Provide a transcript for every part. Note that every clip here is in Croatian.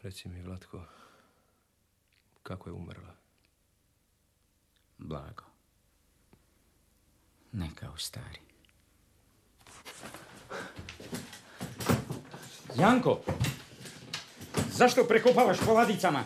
Reci mi, Vlatko, kako je umrla? Blago. Ne kao stari. Janko! Zašto prekopavaš po ladicama?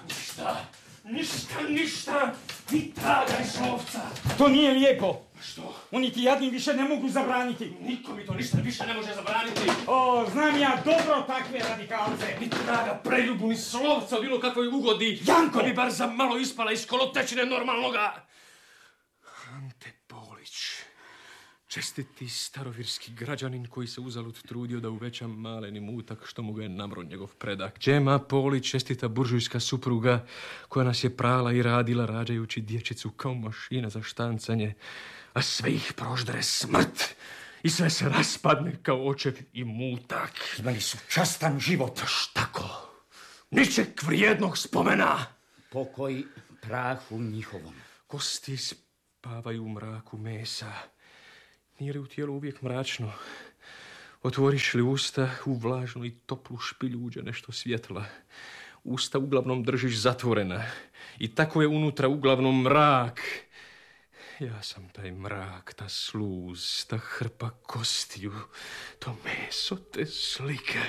Ništa! Ni traga ni slovca! To nije lijepo! Što? Oni ti jadni više ne mogu zabraniti. Niko mi to ništa više ne može zabraniti. O, znam ja dobro takve radikalce. Ni traga preljubu, ni slovca o bilo kakvoj ugodi. Janko! Da bi bar za malo ispala iz kolotečine normalnoga. Ante Polić. Čestiti starovirski građanin koji se uzalud trudio da uveća maleni mutak što mu ga je namro njegov predak. Đema Polić, čestita buržujska supruga koja nas je prala i radila rađajući dječicu kao mašina za štancanje, a sve ih proždere smrt i sve se raspadne kao očev i mutak. Imali su častan život. Štako, ničeg vrijednog spomena. Pokoj prahu njihovom. Kosti spavaju u mraku mesa. Nije li u tijelu uvijek mračno? Otvoriš li usta, u vlažnu i toplu špilju uđe nešto svjetla. Usta uglavnom držiš zatvorena i tako je unutra uglavnom mrak. Ja sam taj mrak, ta sluz, ta hrpa kostiju, to meso, te slike.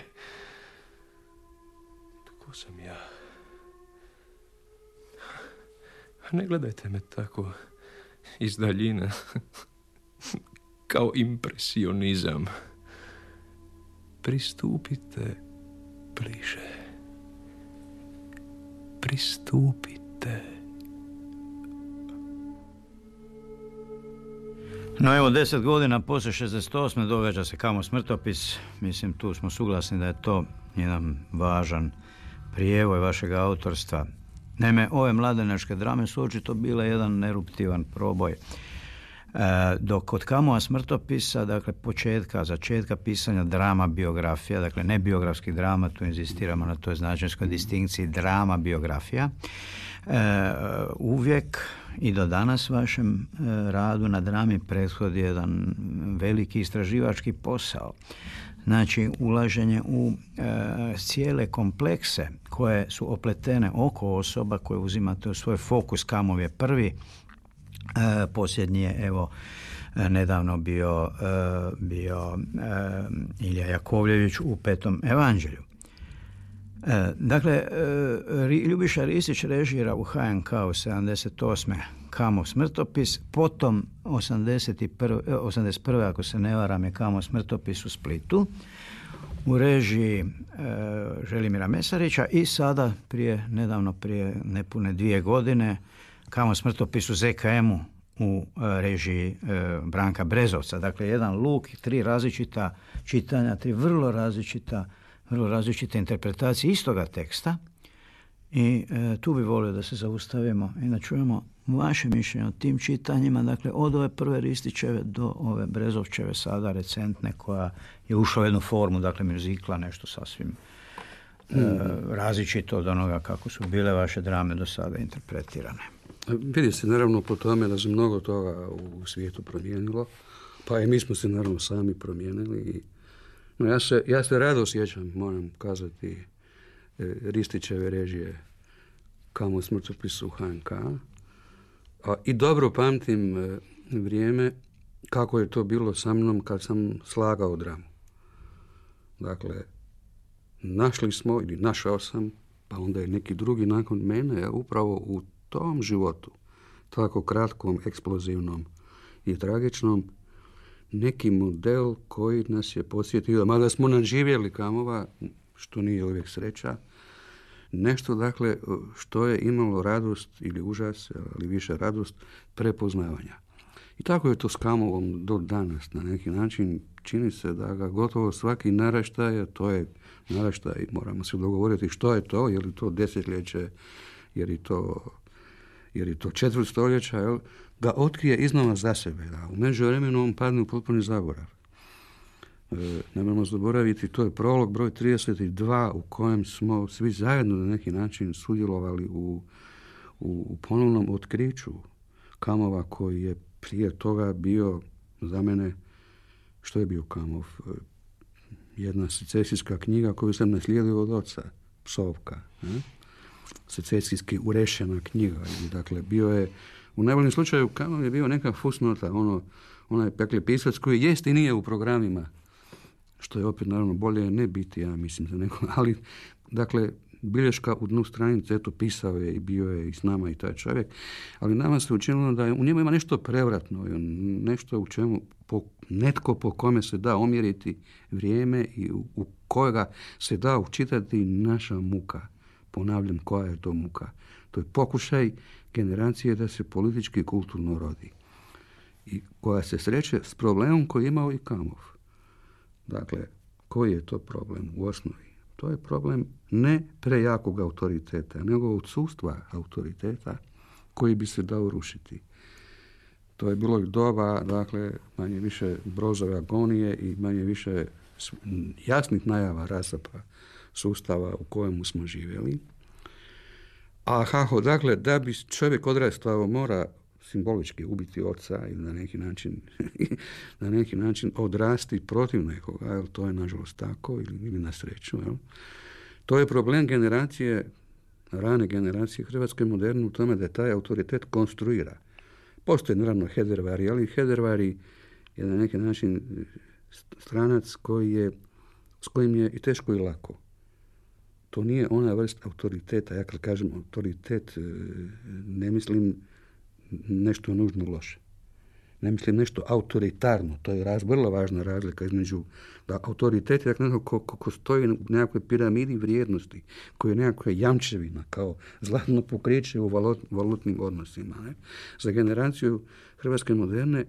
Tko sam ja? Ne gledajte me tako iz daljine. Kao impresionizam. Pristupite bliže. Pristupite. No evo, 10 godina poslije 68. događa se Kamo smrtopis. Mislim, tu smo suglasni da je to jedan važan prijevoj vašeg autorstva. Naime, ove mladenačke drame su očito bile jedan neruptivan proboj. Dok kod Kamova smrtopisa, dakle začetka pisanja drama biografija, dakle ne biografskih drama, tu inzistiramo na toj značajnoj distinkciji drama biografija, uvijek i do danas vašem radu na drami prethodi jedan veliki istraživački posao. Znači, ulaženje u cijele komplekse koje su opletene oko osoba koje uzimate u svoj fokus. Kamov je prvi, posljednji je evo nedavno bio Ilija Jakovljević u 5. evanđelju. Dakle, Ljubiša Ristić režira u HNK u 78. Kamov smrtopis, potom 81. ako se ne varam je Kamov smrtopis u Splitu u režiji Želimira Mesarića i sada nedavno prije nepune 2 godine Kamov smrtopis u ZKM-u u režiji Branka Brezovca. Dakle, jedan luk, 3 različita čitanja, 3 vrlo različite interpretacije istoga teksta i tu bi volio da se zaustavimo i da čujemo vaše mišljenje o tim čitanjima, dakle od ove prve Ristićeve do ove Brezovčeve sada recentne koja je ušla u jednu formu, dakle muzikla, nešto sasvim različito od onoga kako su bile vaše drame do sada interpretirane. Vidi se naravno po tome da se mnogo toga u svijetu promijenilo, pa i mi smo se naravno sami promijenili. No, ja se rado sjećam, moram kazati, Ristićeve režije Kamov smrtopis u HNK, i dobro pamtim vrijeme kako je to bilo sa mnom kad sam slagao dramu. Dakle, našao sam, pa onda je neki drugi nakon mene, upravo u tom životu, tako kratkom, eksplozivnom i tragičnom, neki model koji nas je podsjetio, mada smo nadživjeli Kamova, što nije uvijek sreća, nešto, dakle, što je imalo radost ili užas, ali više radost prepoznavanja. I tako je to s Kamovom do danas, na neki način. Čini se da ga gotovo svaki naraštaj, to je naraštaj, moramo se dogovoriti što je to, je li to desetljeće, je li to četvrt stoljeća, ga otkrije iznova za sebe, da u međuvremenu on padne u potpuni zaborav. Nemojmo zaboraviti, to je prolog broj 32 u kojem smo svi zajedno na neki način sudjelovali u ponovnom otkriću Kamova, koji je prije toga bio za mene, što je bio Kamov? Jedna secesijska knjiga koju sam naslijedio od oca. psovka. Secesijski urešena knjiga. Dakle, bio je, u najboljem slučaju, Kamov je bio neka fusnota, onaj pekli pisac koji jest i nije u programima, što je opet naravno bolje ne biti, ja mislim, za neko, ali, dakle, bilješka u dnu stranice, eto, pisao je i bio je i s nama i taj čovjek, ali nama se učinilo da u njemu ima nešto prevratno, nešto u čemu netko po kome se da omjeriti vrijeme i u kojega se da učitati naša muka. Ponavljam, koja je to muka? To je pokušaj generacije da se politički i kulturno rodi. I koja se sreće s problemom koji je imao i Kamov. Dakle, koji je to problem u osnovi? To je problem ne prejakog autoriteta, nego odsustva autoriteta koji bi se dao rušiti. To je bilo doba, dakle, manje više Brozove agonije i manje više jasnih najava rasapa sustava u kojemu smo živjeli. A kako, dakle, da bi čovjek odrastao mora simbolički ubiti oca ili na neki način odrasti protiv nekoga, jel? To je nažalost tako ili na sreću. Jel? To je problem generacije, rane generacije hrvatske moderne u tome da taj autoritet konstruira. Postoje naravno Hedervari, ali Hedervari je na neki način stranac s kojim je i teško i lako. To nije ona vrsta autoriteta. Ja kad kažem autoritet, ne mislim nešto nužno loše. Ne mislim nešto autoritarno. To je vrlo važna razlika između da autoritet je neko ko stoji u nekakvoj piramidi vrijednosti, koji je nekakva jamčevina, kao zlatno pokriće u valutnim odnosima. Ne? Za generaciju hrvatske moderne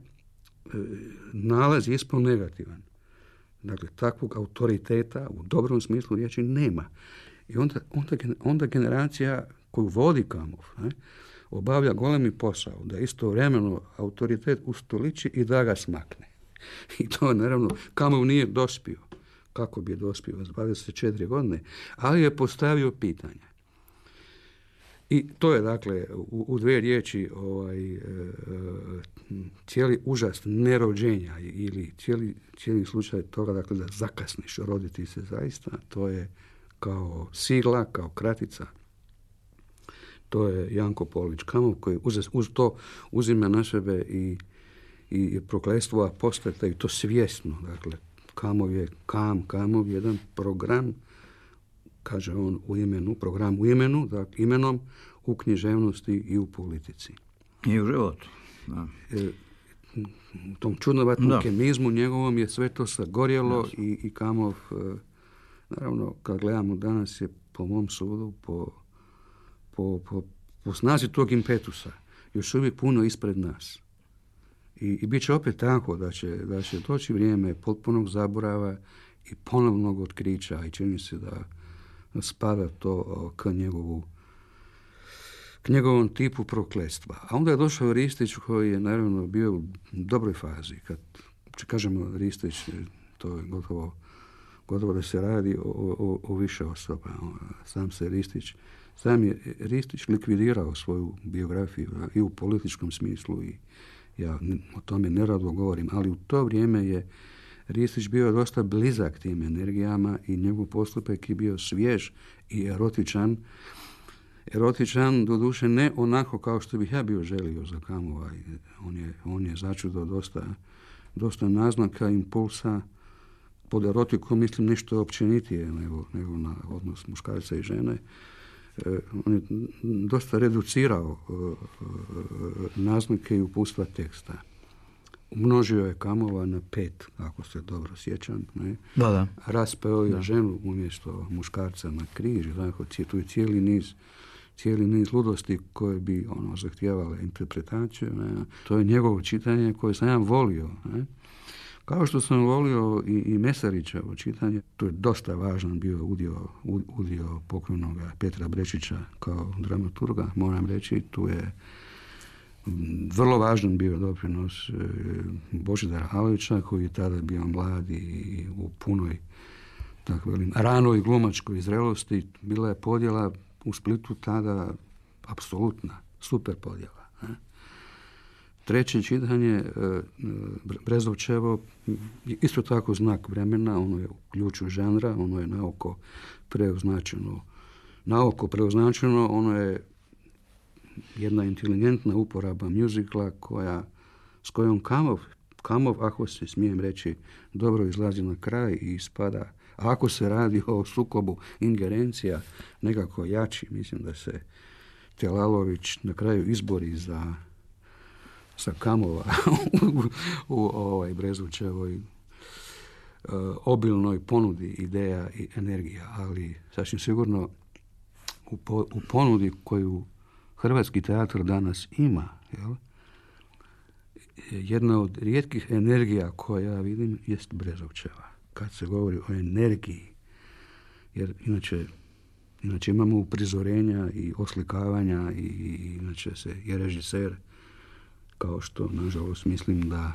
nalaz je ispod negativan. Dakle, takvog autoriteta u dobrom smislu riječi nema. I onda generacija koju vodi Kamov obavlja golemi posao da istovremeno autoritet ustoliči i da ga smakne. I to naravno Kamov nije dospio. Kako bi je dospio s 24 godine, ali je postavio pitanje. I to je dakle u dvije riječi cijeli užas nerođenja ili cijeli slučaj toga dakle, da zakasniš roditi se zaista, to je kao sigla, kao kratica. To je Janko Polić Kamov koji uz to uzima na sebe i prokletstvo apostata i to svjesno. Dakle, Kamov je jedan program, kaže on program u imenu, dakle, imenom u književnosti i u politici. I u životu. Da. U tom čudnovatnom kemizmu njegovom je sve to sagorjelo i Kamov, naravno, kad gledamo danas je po mom sudu, po snazi tog impetusa, još uvijek puno ispred nas. I bit će opet tako da će doći vrijeme potpunog zaborava i ponovnog otkrića i čini se da spada to k njegovom tipu prokletstva. A onda je došao Ristić koji je naravno bio u dobroj fazi. Kad kažemo Ristić, to je gotovo da se radi o više osoba. Sam je Ristić likvidirao svoju biografiju i u političkom smislu i ja o tome nerado govorim, ali u to vrijeme je Ristić bio dosta blizak tim energijama i njegov postupak je bio svjež i erotičan, doduše ne onako kao što bih ja bio želio za Kamova. On je začudo dosta naznaka, impulsa. Pod erotikom mislim nešto općenitije nego na odnos muškarca i žene. On je dosta reducirao naznake i uputstva teksta. Umnožio je Kamova na 5, ako se dobro sjećam. Ne? Da. Raspeo je ženu umjesto muškarca na križ. Tako, tu je cijeli niz ludosti koje bi zahtijevale interpretaciju. Ne? To je njegovo čitanje koje sam ja volio. Ne? Kao što sam volio i Mesarićevo čitanje, to je dosta važan bio udio pokojnog Petra Brečića kao dramaturga, moram reći, tu je vrlo važan bio doprinos Božidara Halovića, koji je tada bio mlad i u punoj ranoj glumačkoj zrelosti. Bila je podjela u Splitu tada apsolutna, super podjela. Ne? Treće čitanje, Brezovčevo, isto tako znak vremena, ono je u ključu žanra, ono je naoko preoznačeno na oko preoznačeno, ono je jedna inteligentna uporaba muzikla s kojom Kamov, ako se smijem reći, dobro izlazi na kraj i ispada. A ako se radi o sukobu ingerencija, nekako jači, mislim da se Telalović na kraju izbori sa Kamova u Brezovićevoj obilnoj ponudi ideja i energija, ali sasvim sigurno u ponudi koju hrvatski teatr danas ima, jel? Jedna od rijetkih energija koja vidim jest Brezovićeva. Kad se govori o energiji, jer inače imamo uprizorenja i oslikavanja i inače se je režiser, kao što nažalost mislim da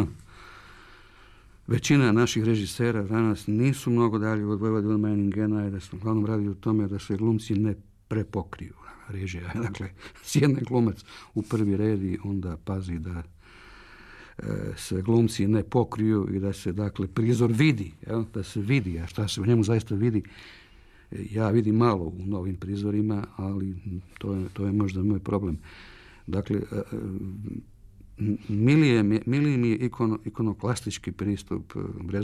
većina naših režisera danas nisu mnogo dalje od Vojvodina Meiningena i da se uglavnom radi o tome da se glumci ne prepokriju. Režija, dakle, sjedne glumac u prvi red i onda pazi da se glumci ne pokriju i da se, dakle, prizor vidi, jel? Da se vidi, a šta se u njemu zaista vidi, ja vidim malo u novim prizorima, ali to je možda moj problem. Dakle, milije mi je ikonoklastički pristup